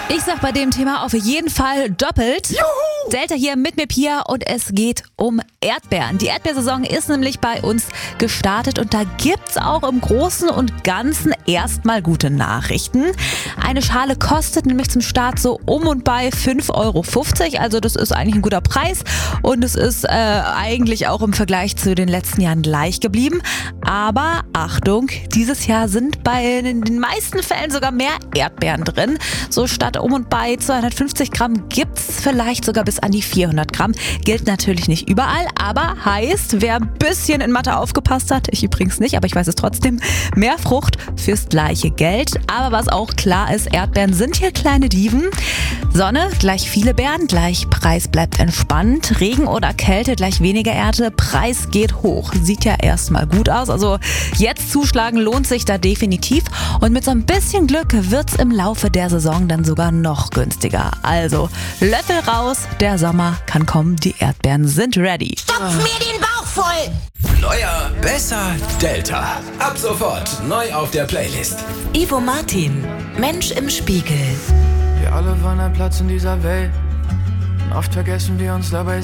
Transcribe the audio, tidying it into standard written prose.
Ich sag bei dem Thema auf jeden Fall doppelt. Juhu! Delta hier mit mir, Pia, und es geht um Erdbeeren. Die Erdbeersaison ist nämlich bei uns gestartet und da gibt's auch im Großen und Ganzen erstmal gute Nachrichten. Eine Schale kostet nämlich zum Start so um und bei 5,50 €. Also das ist eigentlich ein guter Preis und es ist eigentlich auch im Vergleich zu den letzten Jahren gleich geblieben. Aber Achtung, dieses Jahr sind bei den meisten Fällen sogar mehr Erdbeeren drin. So statt um und bei 250 Gramm gibt's vielleicht sogar bis an die 400 Gramm. Gilt natürlich nicht überall, aber heißt, wer ein bisschen in Mathe aufgepasst hat, ich übrigens nicht, aber ich weiß es trotzdem, mehr Frucht fürs gleiche Geld. Aber was auch klar ist, Erdbeeren sind hier kleine Dieben. Sonne gleich viele Beeren, gleich Preis bleibt entspannt. Regen oder Kälte gleich weniger Ernte, Preis geht hoch. Sieht ja erstmal gut aus, also jetzt zuschlagen lohnt sich da definitiv. Und mit so ein bisschen Glück wird's im Laufe der Saison dann sogar noch günstiger. Also Löffel raus, der Sommer kann kommen, die Erdbeeren sind ready. Stopf mir den Bauch voll! Neuer, besser, Delta. Ab sofort neu auf der Playlist. Ivo Martin, Mensch im Spiegel. Wir alle wollen einen Platz in dieser Welt. Und oft vergessen wir uns dabei